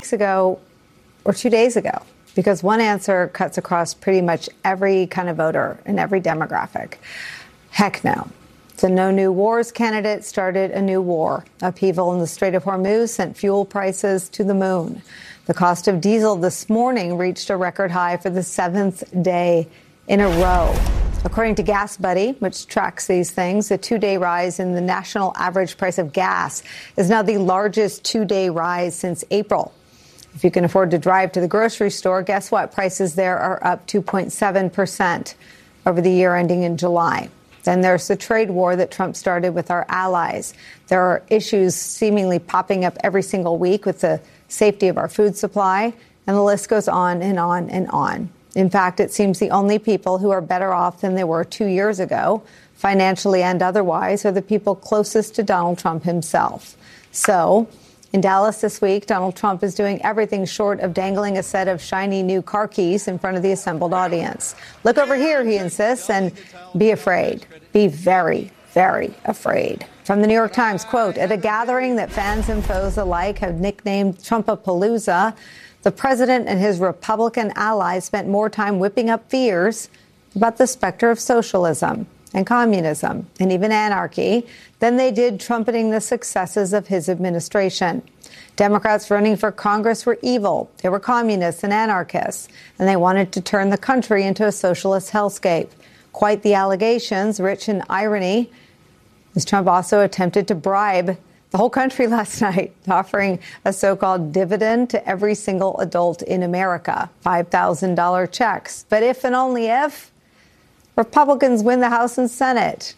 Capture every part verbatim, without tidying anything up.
weeks ago or two days ago? Because one answer cuts across pretty much every kind of voter and every demographic. Heck no. The No New Wars candidate started a new war. Upheaval in the Strait of Hormuz sent fuel prices to the moon. The cost of diesel this morning reached a record high for the seventh day in a row. According to Gas Buddy, which tracks these things, the two-day rise in the national average price of gas is now the largest two-day rise since April. If you can afford to drive to the grocery store, guess what? Prices there are up two point seven percent over the year ending in July. Then there's the trade war that Trump started with our allies. There are issues seemingly popping up every single week with the safety of our food supply, and the list goes on and on and on. In fact, it seems the only people who are better off than they were two years ago, financially and otherwise, are the people closest to Donald Trump himself. So, in Dallas this week, Donald Trump is doing everything short of dangling a set of shiny new car keys in front of the assembled audience. Look over here, he insists, and be afraid. Be very, very afraid. From the New York Times, quote, at a gathering that fans and foes alike have nicknamed Trumpapalooza, the president and his Republican allies spent more time whipping up fears about the specter of socialism and communism and even anarchy than they did trumpeting the successes of his administration. Democrats running for Congress were evil. They were communists and anarchists, and they wanted to turn the country into a socialist hellscape. Quite the allegations, rich in irony, as Trump also attempted to bribe the whole country last night, offering a so-called dividend to every single adult in America, five thousand dollars checks. But if and only if Republicans win the House and Senate.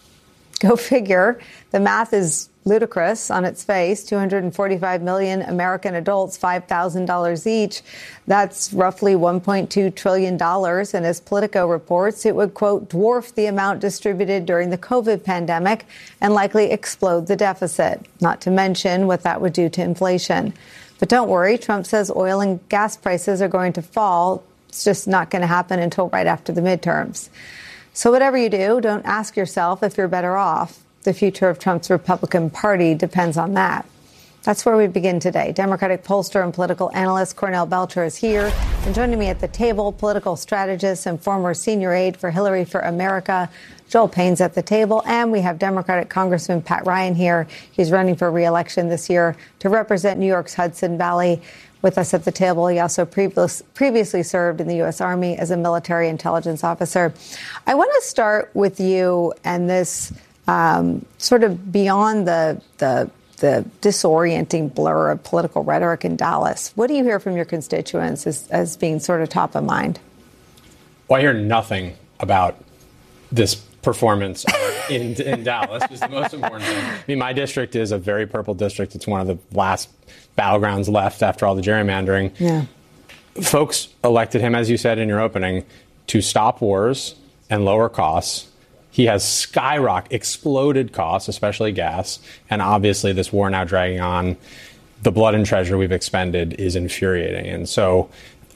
Go figure. The math is ludicrous on its face. two hundred forty-five million American adults, five thousand dollars each. That's roughly one point two trillion dollars. And as Politico reports, it would, quote, dwarf the amount distributed during the COVID pandemic and likely explode the deficit, not to mention what that would do to inflation. But don't worry, Trump says oil and gas prices are going to fall. It's just not going to happen until right after the midterms. So whatever you do, don't ask yourself if you're better off. The future of Trump's Republican Party depends on that. That's where we begin today. Democratic pollster and political analyst Cornell Belcher is here. And joining me at the table, political strategist and former senior aide for Hillary for America, Joel Payne's at the table. And we have Democratic Congressman Pat Ryan here. He's running for re-election this year to represent New York's Hudson Valley. With us at the table, he also previous, previously served in the U S. Army as a military intelligence officer. I want to start with you and this um, sort of beyond the, the the disorienting blur of political rhetoric in Dallas. What do you hear from your constituents as, as being sort of top of mind? Well, I hear nothing about this performance in, in Dallas, which is the most important thing. I mean, my district is a very purple district. It's one of the last battlegrounds left after all the gerrymandering. Yeah. Folks elected him, as you said in your opening, to stop wars and lower costs. He has skyrocketed, exploded costs, especially gas. And obviously this war now dragging on, the blood and treasure we've expended is infuriating. And so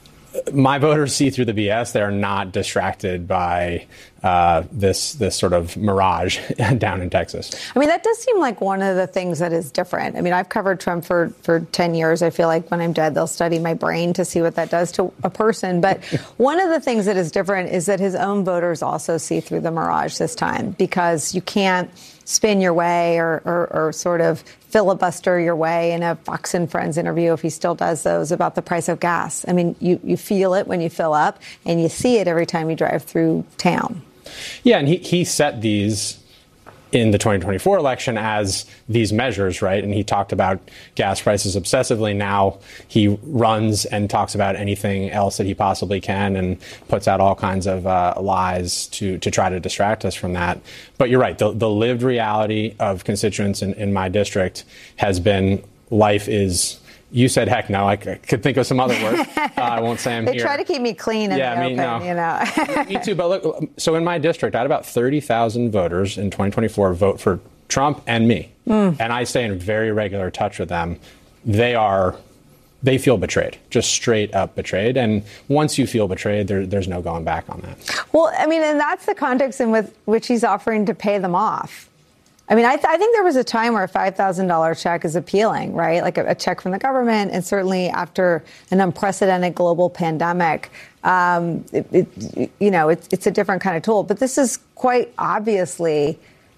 my voters see through the B S. They're not distracted by uh, this this sort of mirage down in Texas. I mean, that does seem like one of the things that is different. I mean, I've covered Trump for, for ten years. I feel like when I'm dead, they'll study my brain to see what that does to a person. But one of the things that is different is that his own voters also see through the mirage this time, because you can't spin your way or, or, or sort of filibuster your way in a Fox and Friends interview, if he still does those, about the price of gas. I mean, you, you feel it when you fill up, and you see it every time you drive through town. Yeah, and he, he set these in the twenty twenty-four election as these measures, right? And he talked about gas prices obsessively. Now he runs and talks about anything else that he possibly can and puts out all kinds of uh, lies to to try to distract us from that. But you're right. The, the lived reality of constituents in, in my district has been life is... You said heck no. I could think of some other words. Uh, I won't say them they here. They try to keep me clean in yeah, the me, open, no. you know. Me too. But look, so in my district, I had about thirty thousand voters in twenty twenty-four vote for Trump and me. Mm. And I stay in very regular touch with them. They are, they feel betrayed, just straight up betrayed. And once you feel betrayed, there, there's no going back on that. Well, I mean, and that's the context in with which he's offering to pay them off. I mean, I, th- I think there was a time where a five thousand dollars check is appealing, right? Like a, a check from the government. And certainly after an unprecedented global pandemic, um, it, it, you know, it's, it's a different kind of tool. But this is quite obviously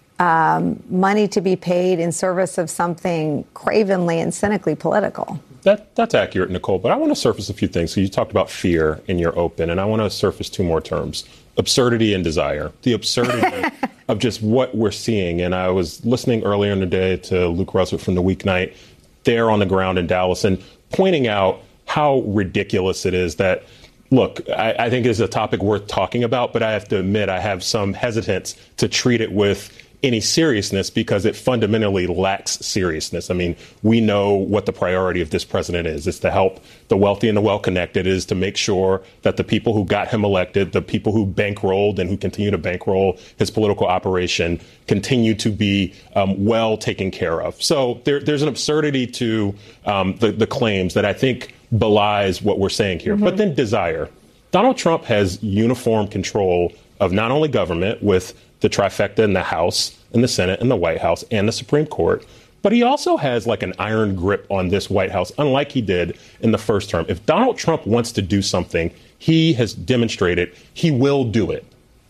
um, money to be paid in service of something cravenly and cynically political. That, that's accurate, Nicole. But I want to surface a few things. So you talked about fear in your open, and I want to surface two more terms: absurdity and desire. The absurdity of just what we're seeing. And I was listening earlier in the day to Luke Russert from the weeknight there on the ground in Dallas and pointing out how ridiculous it is that, look, I, I think it is a topic worth talking about, but I have to admit I have some hesitance to treat it with any seriousness because it fundamentally lacks seriousness. I mean, we know what the priority of this president is. It's to help the wealthy and the well-connected. It is to make sure that the people who got him elected, the people who bankrolled and who continue to bankroll his political operation, continue to be um, well taken care of. So there, there's an absurdity to um, the, the claims that I think belies what we're saying here. Mm-hmm. But then desire. Donald Trump has uniform control of not only government with the trifecta in the House and the Senate and the White House and the Supreme Court, but he also has like an iron grip on this White House, unlike he did in the first term. If Donald Trump wants to do something, he has demonstrated he will do it.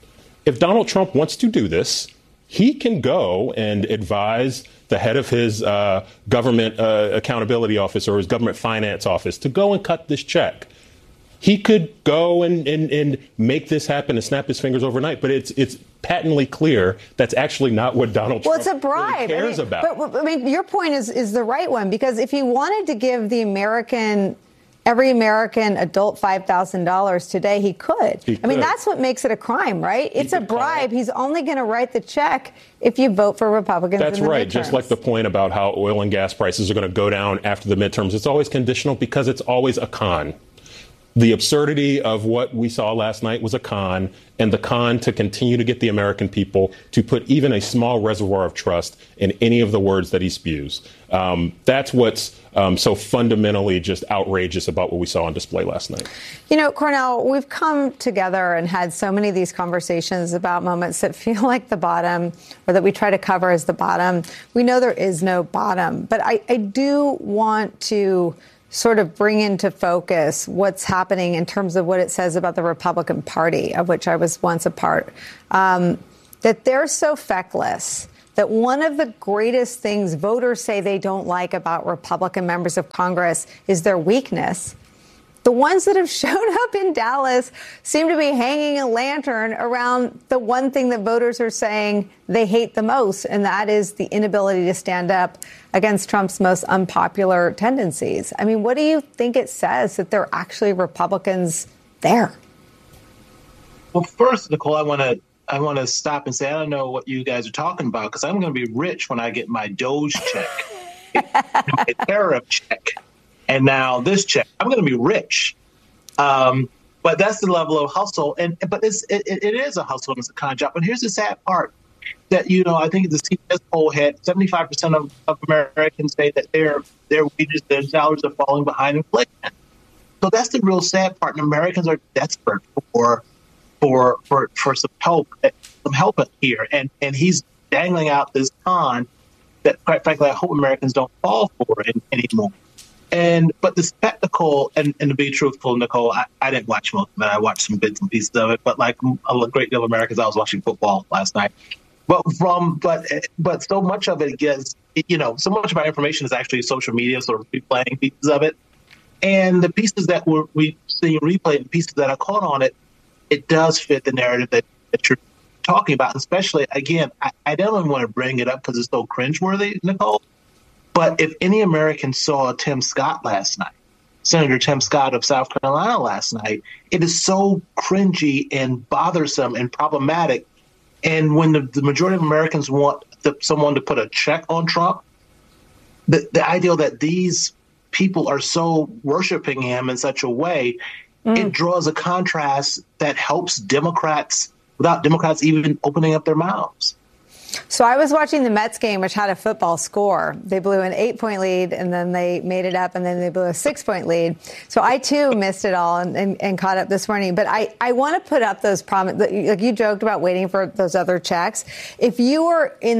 If Donald Trump wants to do this, he can go and advise the head of his uh, government uh, accountability office or his government finance office to go and cut this check. He could go and, and, and make this happen and snap his fingers overnight, but it's it's patently clear that's actually not what Donald well, Trump it's a bribe. really cares I mean, about. But, I mean, your point is is the right one, because if he wanted to give the American, every American adult five thousand dollars today, he could. He I mean, could. that's what makes it a crime, right? It's a could call bribe. it. He's only going to write the check if you vote for Republicans. That's in the right. midterms. Just like the point about how oil and gas prices are going to go down after the midterms. It's always conditional because it's always a con. The absurdity of what we saw last night was a con, and the con to continue to get the American people to put even a small reservoir of trust in any of the words that he spews. Um, that's what's um, so fundamentally just outrageous about what we saw on display last night. You know, Cornel, we've come together and had so many of these conversations about moments that feel like the bottom, or that we try to cover as the bottom. We know there is no bottom, but I, I do want to sort of bring into focus what's happening in terms of what it says about the Republican Party, of which I was once a part, um, that they're so feckless that one of the greatest things voters say they don't like about Republican members of Congress is their weakness. The ones that have shown up in Dallas seem to be hanging a lantern around the one thing that voters are saying they hate the most, and that is the inability to stand up against Trump's most unpopular tendencies. I mean, what do you think it says that there are actually Republicans there? Well, first, Nicole, I want to I want to stop and say I don't know what you guys are talking about, because I'm going to be rich when I get my Doge check, my tariff check. And now this check, I'm going to be rich. Um, but that's the level of hustle. And but it's, it, it is a hustle and it's a con job. But here's the sad part that, you know, I think the C B S poll had seventy-five percent of, of Americans say that their their wages, their salaries are falling behind inflation. So that's the real sad part. And Americans are desperate for for for, for some help, some help here. And, and he's dangling out this con that, quite frankly, I hope Americans don't fall for it anymore. And but the spectacle, and, and to be truthful, Nicole, I, I didn't watch most of it. I watched some bits and pieces of it. But like a great deal of Americans, I was watching football last night. But from but but so much of it gets, you know, so much of our information is actually social media, sort of replaying pieces of it. And the pieces that we're we seeing replayed, and pieces that are caught on it, it does fit the narrative that, that you're talking about. Especially, again, I, I don't even want to bring it up because it's so cringeworthy, Nicole. But if any American saw Tim Scott last night, Senator Tim Scott of South Carolina last night, it is so cringy and bothersome and problematic. And when the, the majority of Americans want the, someone to put a check on Trump, the, the idea that these people are so worshiping him in such a way, mm. it draws a contrast that helps Democrats without Democrats even opening up their mouths. So I was watching the Mets game, which had a football score. They blew an eight-point lead, and then they made it up, and then they blew a six-point lead. So I, too, missed it all and, and, and caught up this morning. But I, I want to put up those promises. Like you joked about waiting for those other checks. If you were in the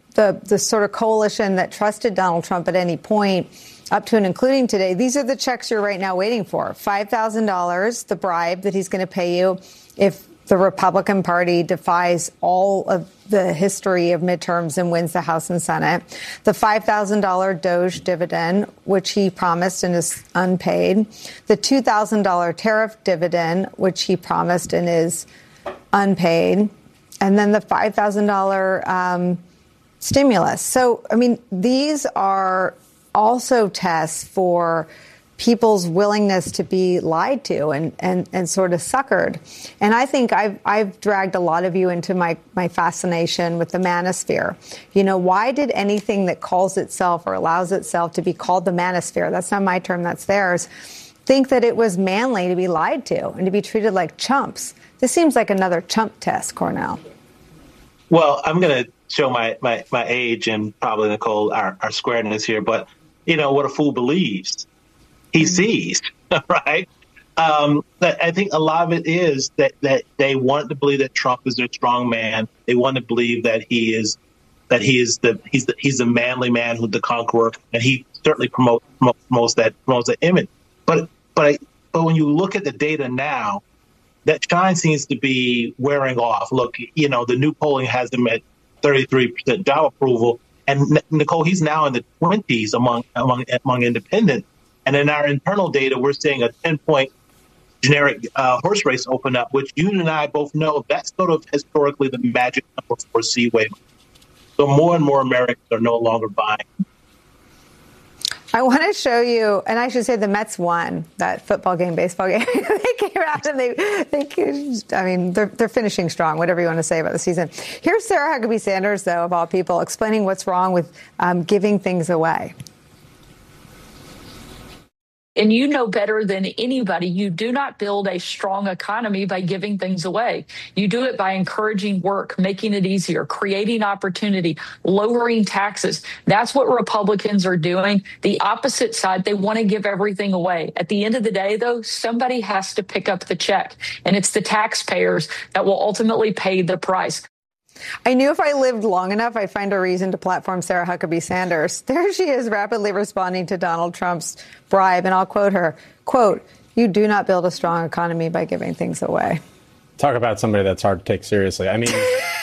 the, the sort of coalition that trusted Donald Trump at any point, up to and including today, these are the checks you're right now waiting for. five thousand dollars, the bribe that he's going to pay you if the Republican Party defies all of the history of midterms and wins the House and Senate. The five thousand dollars Doge dividend, which he promised and is unpaid. The two thousand dollars tariff dividend, which he promised and is unpaid. And then the five thousand dollars um, stimulus. So, I mean, these are also tests for people's willingness to be lied to and, and, and sort of suckered. And I think I've, I've dragged a lot of you into my, my fascination with the manosphere. You know, why did anything that calls itself or allows itself to be called the manosphere, that's not my term, that's theirs, think that it was manly to be lied to and to be treated like chumps? This seems like another chump test, Cornel. Well, I'm going to show my, my, my age and probably, Nicole, our, our squareness here. But, you know, what a fool believes, he sees, right? Um, but I think a lot of it is that, that they want to believe that Trump is their strong man. They want to believe that he is that he is the he's the he's the manly man who's the conqueror, and he certainly promotes promotes that promotes that image. But but I, but when you look at the data now, that shine seems to be wearing off. Look, you know, the new polling has him at thirty-three percent job approval, and Nicole, he's now in the twenties among among among independents. And in our internal data, we're seeing a ten-point generic uh, horse race open up, which you and I both know that's sort of historically the magic number for C-Wave. So more and more Americans are no longer buying. I want to show you, and I should say the Mets won that football game, baseball game. They came out and they, they I mean, they're, they're finishing strong, whatever you want to say about the season. Here's Sarah Huckabee Sanders, though, of all people, explaining what's wrong with um, giving things away. And you know better than anybody, you do not build a strong economy by giving things away. You do it by encouraging work, making it easier, creating opportunity, lowering taxes. That's what Republicans are doing. The opposite side, they want to give everything away. At the end of the day, though, somebody has to pick up the check, and it's the taxpayers that will ultimately pay the price. I knew if I lived long enough, I'd find a reason to platform Sarah Huckabee Sanders. There she is, rapidly responding to Donald Trump's bribe. And I'll quote her, quote, "You do not build a strong economy by giving things away." Talk about somebody that's hard to take seriously. I mean,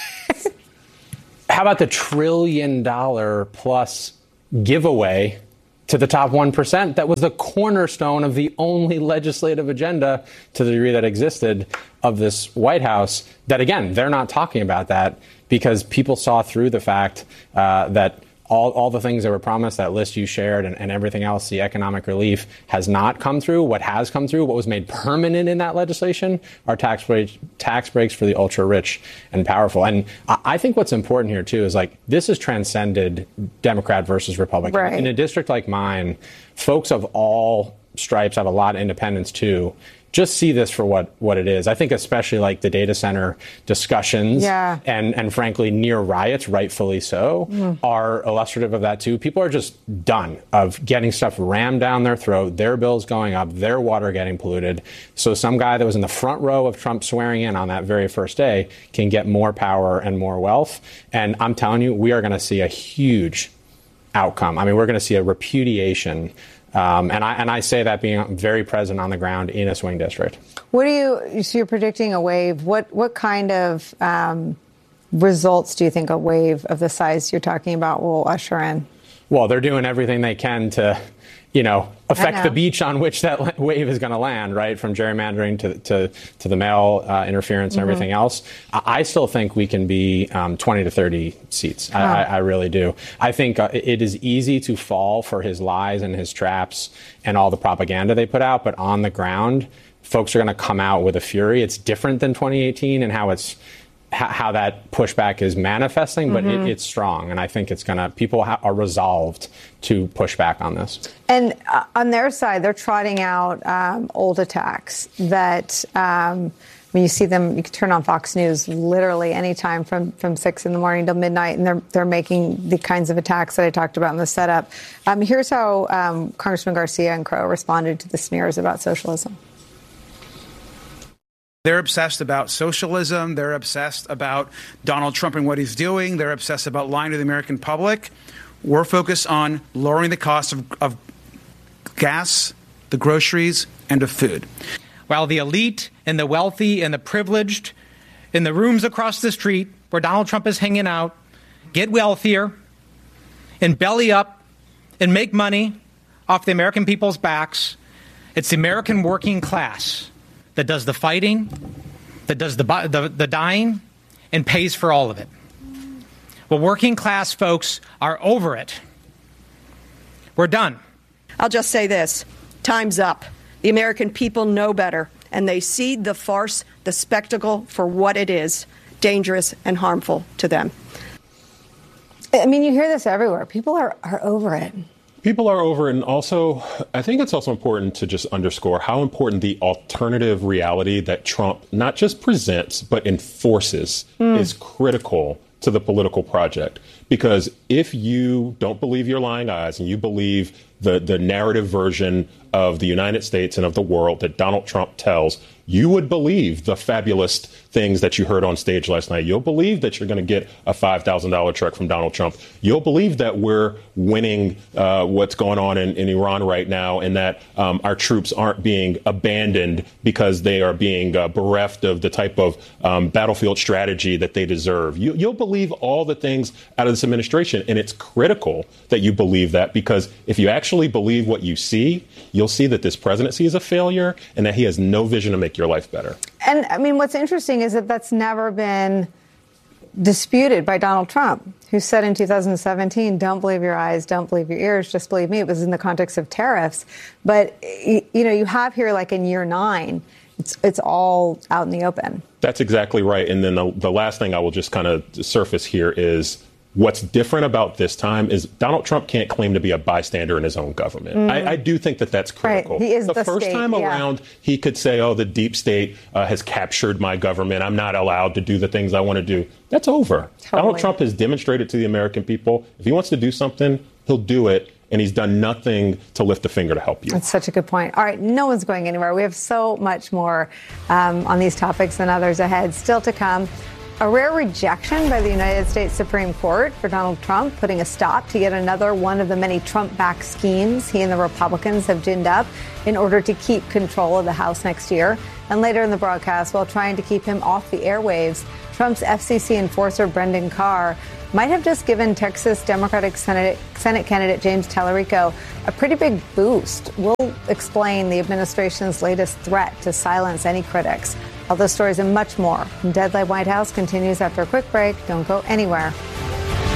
how about the trillion dollar plus giveaway to the top one percent? That was the cornerstone of the only legislative agenda, to the degree that existed, of this White House. That, again, they're not talking about that because people saw through the fact uh, that all, all the things that were promised, that list you shared and, and everything else, the economic relief, has not come through. What has come through, what was made permanent in that legislation, are tax breaks, tax breaks for the ultra rich and powerful. And I, I think what's important here, too, is like this has transcended Democrat versus Republican. Right. In a district like mine, folks of all stripes, have a lot of independents, too, just see this for what, what it is. I think especially like the data center discussions yeah. and, and frankly, near riots, rightfully so, mm. are illustrative of that, too. People are just done of getting stuff rammed down their throat, their bills going up, their water getting polluted. So some guy that was in the front row of Trump swearing in on that very first day can get more power and more wealth. And I'm telling you, we are going to see a huge outcome. I mean, we're going to see a repudiation. Um, and I and I say that being very present on the ground in a swing district. What do you? So you're predicting a wave. What what kind of um, results do you think a wave of the size you're talking about will usher in? Well, they're doing everything they can to, you know, affect know. the beach on which that wave is going to land, right? From gerrymandering to to, to the mail uh, interference and mm-hmm. everything else. I still think we can be um, twenty to thirty seats. Huh. I, I really do. I think uh, it is easy to fall for his lies and his traps and all the propaganda they put out. But on the ground, folks are going to come out with a fury. It's different than twenty eighteen and how it's how that pushback is manifesting, but mm-hmm. it, it's strong. And I think it's going to, people ha- are resolved to push back on this. And uh, on their side, they're trotting out um, old attacks that, um, when you see them, you can turn on Fox News literally anytime from, from six in the morning till midnight, and they're they're making the kinds of attacks that I talked about in the setup. Um, here's how um, Congressman Garcia and Crow responded to the smears about socialism. They're obsessed about socialism. They're obsessed about Donald Trump and what he's doing. They're obsessed about lying to the American public. We're focused on lowering the cost of, of gas, the groceries, and of food. While the elite and the wealthy and the privileged in the rooms across the street where Donald Trump is hanging out get wealthier and belly up and make money off the American people's backs, it's the American working class that does the fighting, that does the, the, the dying, and pays for all of it. Well, working class folks are over it. We're done. I'll just say this. Time's up. The American people know better, and they see the farce, the spectacle for what it is, dangerous and harmful to them. I mean, you hear this everywhere. People are, are over it. People are over it. And also, I think it's also important to just underscore how important the alternative reality that Trump not just presents, but enforces mm. is critical to the political project. Because if you don't believe your lying eyes and you believe the, the narrative version of the United States and of the world that Donald Trump tells, you would believe the fabulous things that you heard on stage last night. You'll believe that you're going to get a five thousand dollars check from Donald Trump. You'll believe that we're winning uh, what's going on in, in Iran right now, and that um, our troops aren't being abandoned because they are being uh, bereft of the type of um, battlefield strategy that they deserve. You, you'll believe all the things out of this administration, and it's critical that you believe that, because if you actually believe what you see, you'll see that this presidency is a failure and that he has no vision to make your life better. And I mean, what's interesting is that that's never been disputed by Donald Trump, who said in two thousand seventeen, don't believe your eyes, don't believe your ears, just believe me. It was in the context of tariffs. But, you know, you have here, like in year nine, it's, it's all out in the open. That's exactly right. And then the, the last thing I will just kind of surface here is what's different about this time is Donald Trump can't claim to be a bystander in his own government. Mm. I, I do think that that's critical. Right. He is the, the first state, time yeah. around, he could say, oh, the deep state uh, has captured my government. I'm not allowed to do the things I want to do. That's over. Totally. Donald Trump has demonstrated to the American people, if he wants to do something, he'll do it. And he's done nothing to lift a finger to help you. That's such a good point. All right, no one's going anywhere. We have so much more um, on these topics and others ahead. Still to come. A rare rejection by the United States Supreme Court for Donald Trump, putting a stop to yet another one of the many Trump-backed schemes he and the Republicans have ginned up in order to keep control of the House next year. And later in the broadcast, while trying to keep him off the airwaves, Trump's F C C enforcer Brendan Carr might have just given Texas Democratic Senate, Senate candidate James Tallarico a pretty big boost. We'll explain the administration's latest threat to silence any critics. All those stories and much more from Deadline White House continues after a quick break. Don't go anywhere.